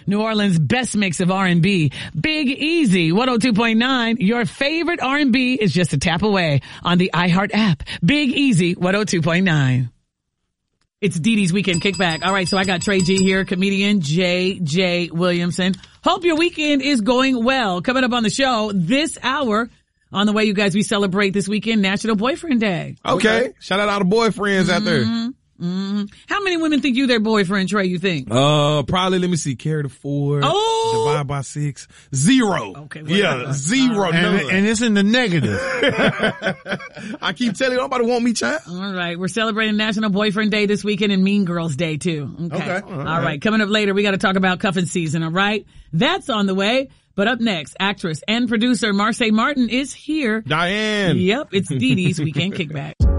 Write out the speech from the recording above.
New Orleans' best mix of R&B. Big Easy, 102.9. Your favorite R&B is just a tap away on the iHeart app. Big Easy, 102.9. It's Dee Dee's Weekend Kickback. All right, so I got Trey G here, comedian J.J. Williamson. Hope your weekend is going well. Coming up on the show this hour, on the way, you guys, we celebrate this weekend National Boyfriend Day. Okay. Shout out all the boyfriends out there. How many women think you their boyfriend, Trey, you think? Probably, let me see, carry the 4. Oh! Divide by 6. 0. Okay. Yeah, 0. And it's in the negative. I keep telling you, nobody want me, child. All right. We're celebrating National Boyfriend Day this weekend and Mean Girls Day, too. Okay. All right. Coming up later, we got to talk about cuffing season, all right? That's on the way. But up next, actress and producer Marsai Martin is here. Diane. Yep. It's Dee Dee's Weekend Kickback.